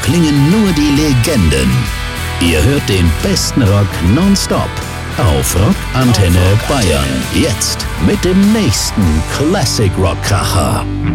klingen nur die Legenden. Ihr hört den besten Rock nonstop auf Rock Antenne Bayern. Jetzt mit dem nächsten Classic Rock Kracher.